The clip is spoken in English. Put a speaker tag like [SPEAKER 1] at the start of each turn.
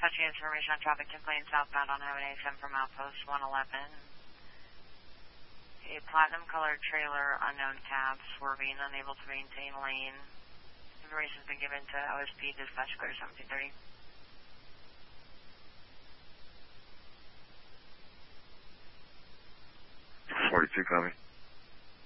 [SPEAKER 1] dispatching information on traffic 10 planes southbound on Highway 87 from Outpost 111. A platinum-colored trailer, unknown cab, swerving, unable to maintain lane. Information has been given to OSP dispatch clear 1730.
[SPEAKER 2] 42, copy.